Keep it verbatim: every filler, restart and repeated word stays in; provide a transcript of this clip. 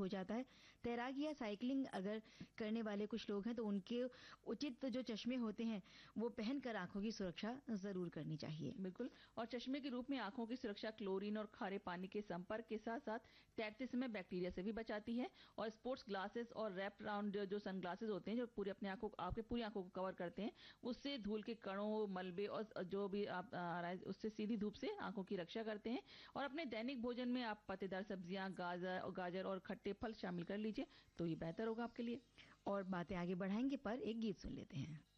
हो जाता है। तैराकी या साइकिलिंग अगर करने वाले कुछ लोग हैं तो उनके उचित जो चश्मे होते हैं वो पहनकर आंखों की सुरक्षा जरूर करनी चाहिए। बिल्कुल। और चश्मे के रूप में आंखों की सुरक्षा क्लोरीन और खारे पानी के संपर्क के साथ साथ तैरते समय बैक्टीरिया से भी बचाती है। और स्पोर्ट्स ग्लासेस और रैप राउंड जो सनग्लासेस होते हैं जो पूरे अपने आंखों आपके पूरी आंखों को कवर करते हैं, उससे धूल के कणों, मलबे और जो भी आप आ रहा है उससे सीधी धूप से आंखों की रक्षा करते हैं। और अपने दैनिक भोजन में आप पत्तेदार सब्जियां, गाजर और गाजर और खट्टे फल शामिल कर लीजिए तो ये बेहतर होगा आपके लिए। और बातें आगे बढ़ाएंगे पर एक गीत सुन लेते हैं।